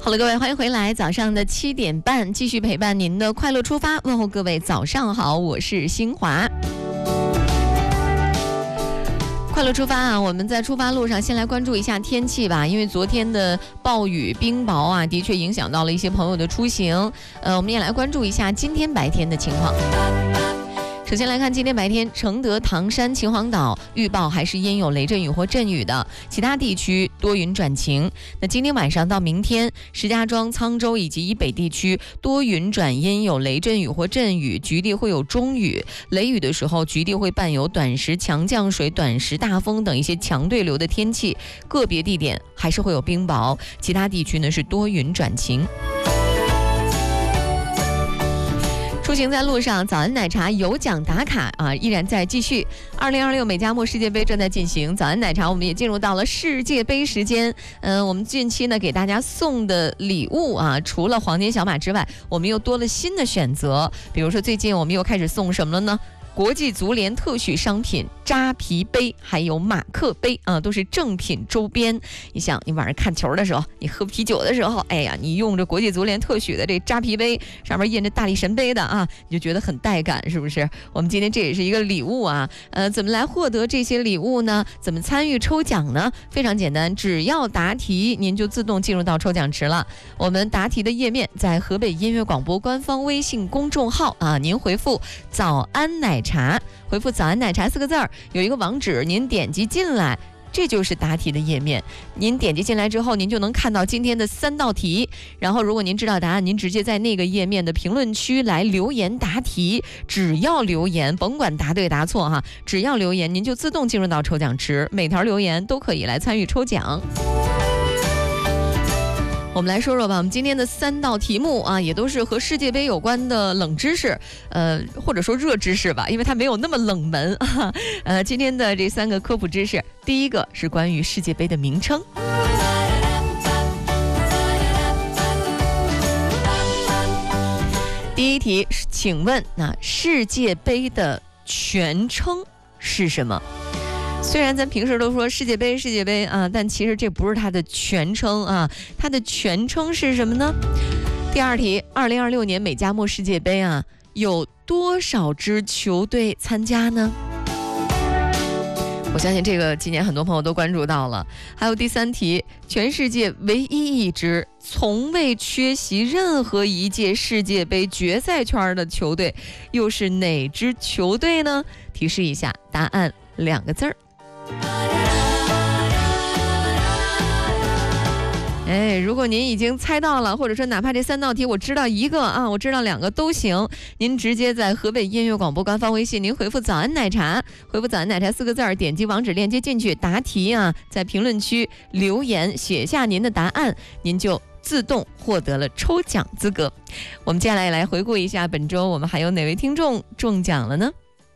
好了，各位，欢迎回来。早上的7点半，继续陪伴您的快乐出发。问候各位早上好，我是新华。快乐出发啊！我们在出发路上先来关注一下天气吧，因为昨天的暴雨冰雹啊，的确影响到了一些朋友的出行。我们也来关注一下今天白天的情况。首先来看今天白天，承德、唐山、秦皇岛预报还是阴有雷阵雨或阵雨的，其他地区多云转晴。那今天晚上到明天，石家庄、沧州以及以北地区多云转阴有雷阵雨或阵雨，局地会有中雨。雷雨的时候，局地会伴有短时强降水、短时大风等一些强对流的天气，个别地点还是会有冰雹，其他地区呢是多云转晴。出行在路上，早安奶茶有奖打卡啊，依然在继续。2026美加墨世界杯正在进行，早安奶茶我们也进入到了世界杯时间。我们近期呢给大家送的礼物啊，除了黄金小马之外，我们又多了新的选择。比如说最近我们又开始送什么了呢？国际足联特许商品扎啤杯，还有马克杯啊，都是正品周边。你想，你晚上看球的时候，你喝啤酒的时候，哎呀，你用着国际足联特许的这扎啤杯，上面印着大力神杯的啊，你就觉得很带感，是不是？我们今天这也是一个礼物啊。怎么来获得这些礼物呢？怎么参与抽奖呢？非常简单，只要答题，您就自动进入到抽奖池了。我们答题的页面在河北音乐广播官方微信公众号啊，您回复早安奶茶，回复早安奶茶4个字儿，有一个网址，您点击进来，这就是答题的页面。您点击进来之后，您就能看到今天的3道题，然后如果您知道答案，您直接在那个页面的评论区来留言答题，只要留言，甭管答对答错哈，只要留言，您就自动进入到抽奖池，每条留言都可以来参与抽奖。我们来说说吧，我们今天的3道题目啊，也都是和世界杯有关的冷知识，或者说热知识吧，因为它没有那么冷门啊。今天的这3个科普知识，第一个是关于世界杯的名称。第一题，请问那世界杯的全称是什么？虽然咱平时都说世界杯啊，但其实这不是它的全称啊，它的全称是什么呢？第二题，2026年美加墨世界杯啊，有多少支球队参加呢？我相信这个今年很多朋友都关注到了。还有第3题，全世界唯一一支从未缺席任何一届世界杯决赛圈的球队，又是哪支球队呢？提示一下，答案2个字儿。如果您已经猜到了，或者说哪怕这3道题我知道1个啊，我知道2个都行，您直接在河北音乐广播官方微信，您回复早安奶茶，回复早安奶茶4个字儿，点击网址链接进去答题啊，在评论区留言写下您的答案，您就自动获得了抽奖资格。我们接下来来回顾一下本周我们还有哪位听众中奖了呢？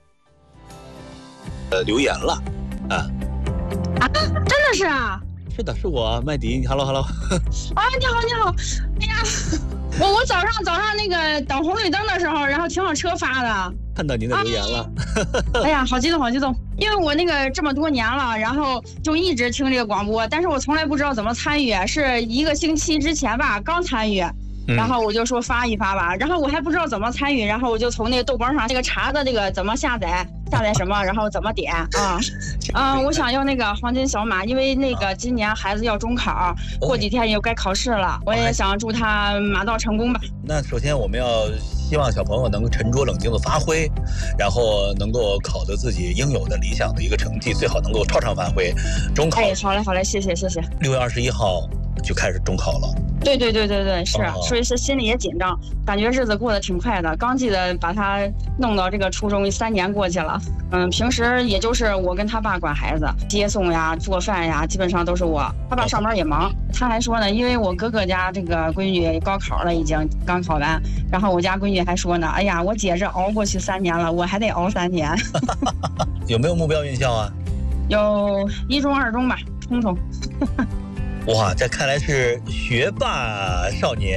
留言了啊， 真的是啊？ 是的，是我麦迪。Hello， 啊，你好，哎呀，我早上那个等红绿灯的时候，然后停好车发的， 看到您的留言了。 哎呀，好激动，因为我那个这么多年了，然后就一直听这个广播，但是我从来不知道怎么参与，是1个星期之前吧，刚参与。然后我就说发一发吧，然后我还不知道怎么参与，然后我就从那个豆瓣上那个查的这个怎么下载什么，然后怎么点我想要那个黄金小马，因为那个今年孩子要中考，过几天又该考试了，我也想祝他马到成功吧。 那首先我们要希望小朋友能够沉着冷静的发挥，然后能够考得自己应有的理想的一个成绩，最好能够超常发挥。中考好嘞，谢谢。 6月21号就开始中考了。 对，是，所以是心里也紧张，感觉日子过得挺快的。刚记得把他弄到这个初中，3年过去了。平时也就是我跟他爸管孩子，接送呀、做饭呀，基本上都是我。他爸上班也忙，他还说呢，因为我哥哥家这个闺女高考了，已经刚考完，然后我家闺女还说呢，哎呀，我姐这熬过去3年了，我还得熬3年。 有没有目标院校啊？ 有1中2中吧，冲。 哇，这看来是学霸少年。